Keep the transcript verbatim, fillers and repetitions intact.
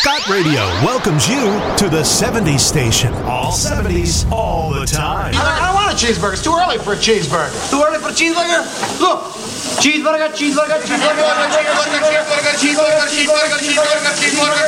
Scott Radio welcomes you to the seventies station. All seventies, all the time. I don't want a cheeseburger. It's too early for a cheeseburger. Too early for a cheeseburger? Look. Cheeseburger, cheeseburger, cheeseburger, cheeseburger, cheeseburger, cheeseburger, cheeseburger, cheeseburger, cheeseburger, cheeseburger.